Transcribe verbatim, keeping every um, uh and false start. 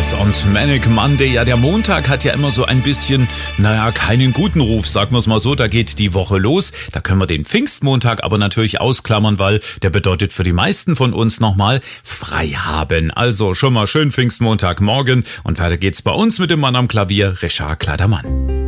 Beatles und Manic Monday. Ja, der Montag hat ja immer so ein bisschen, naja, keinen guten Ruf, sagen wir es mal so. Da geht die Woche los. Da können wir den Pfingstmontag aber natürlich ausklammern, weil der bedeutet für die meisten von uns nochmal frei haben. Also schon mal schön Pfingstmontagmorgen und weiter geht's bei uns mit dem Mann am Klavier, Richard Kleidermann.